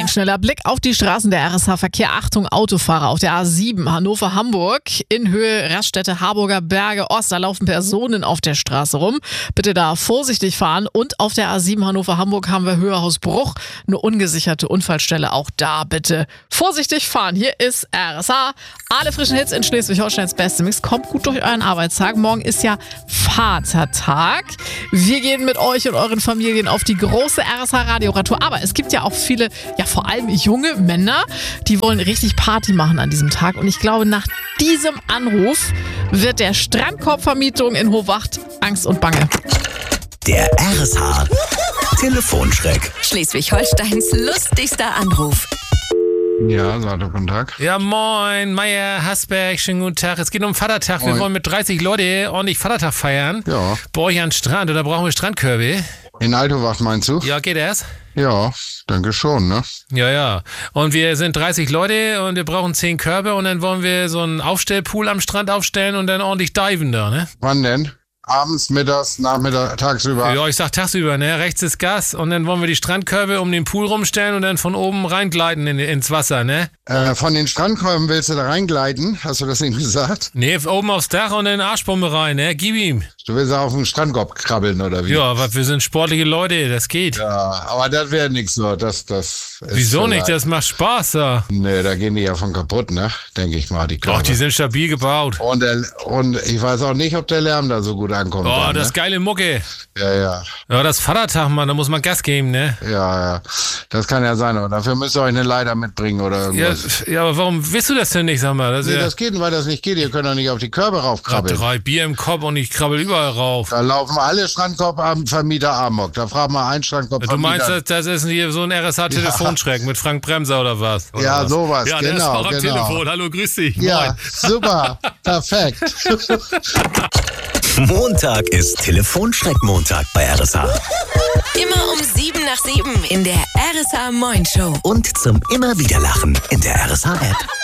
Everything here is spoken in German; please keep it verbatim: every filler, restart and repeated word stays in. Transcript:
Ein schneller Blick auf die Straßen der R S H-Verkehr. Achtung, Autofahrer auf der A sieben Hannover-Hamburg in Höhe Raststätte Harburger Berge Ost. Da laufen Personen auf der Straße rum. Bitte da vorsichtig fahren. Und auf der A sieben Hannover-Hamburg haben wir Höhe Hausbruch, eine ungesicherte Unfallstelle. Auch da bitte vorsichtig fahren. Hier ist R S H. Alle frischen Hits in Schleswig-Holsteins beste Mix. Kommt gut durch euren Arbeitstag. Morgen ist ja Vatertag. Wir gehen mit euch und euren Familien auf die große R S H-Radioradtour. Aber es gibt ja auch viele, ja vor allem junge Männer, die wollen richtig Party machen an diesem Tag. Und ich glaube, nach diesem Anruf wird der Strandkorbvermietung in Hohwacht Angst und Bange. Der R S H Telefonschreck. Schleswig-Holsteins lustigster Anruf. Ja, Sato, guten Tag. Ja, moin, Meier, Hasberg, schönen guten Tag. Es geht um Vatertag. Moin. Wir wollen mit dreißig Leute ordentlich Vatertag feiern. Ja. Bei euch an den Strand, oder brauchen wir Strandkörbe? In Altowacht meinst du? Ja, geht das? Ja, denke schon, ne? Ja, ja. Und wir sind dreißig Leute und wir brauchen zehn Körbe und dann wollen wir so einen Aufstellpool am Strand aufstellen und dann ordentlich diven da, ne? Wann denn? Abends, mittags, nachmittags, tagsüber? Ja, ich sag tagsüber, ne? Rechts ist Gas und dann wollen wir die Strandkörbe um den Pool rumstellen und dann von oben reingleiten in, ins Wasser, ne? Äh, von den Strandkolben willst du da reingleiten? Hast du das eben gesagt? Ne, oben aufs Dach und dann Arschbombe rein, ne? Gib ihm. Du willst auf den Strandkorb krabbeln, oder wie? Ja, aber wir sind sportliche Leute, das geht. Ja, aber das wäre nichts so. Das, das ist Wieso nicht? vielleicht- Das macht Spaß, da. Nee, da gehen die ja von kaputt, ne? Denke ich mal, die Körbe. Doch, die sind stabil gebaut. und, der, und ich weiß auch nicht, ob der Lärm da so gut ankommt. Oh, dann, das ne? geile Mucke. Ja, ja. Ja, das Vatertag, Mann, da muss man Gas geben, ne? Ja, ja. Das kann ja sein. Aber dafür müsst ihr euch eine Leiter mitbringen oder Ja, irgendwas. ja, aber warum willst du das denn nicht, sag mal? Das ist Nee, ja das geht, weil das nicht geht. Ihr könnt doch nicht auf die Körbe ja, raufkrabbeln. drei Bier im Kopf und ich krabbel überall rauf. Da laufen alle Strandkorbvermieter amok. Da fragt man einen Du Strandkorbvermieter. meinst, das, das ist hier so ein R S H-Telefonschreck mit Frank Bremser oder was? Oder Ja, was? sowas, Ja, der ist genau, auch am genau. Telefon. Hallo, grüß dich. Ja, Moin. super. Perfekt. Montag ist Telefonschreck-Montag bei R S H. Immer um sieben nach sieben in der R S H Moin Show. Und zum immer wieder Lachen in der R S H-App.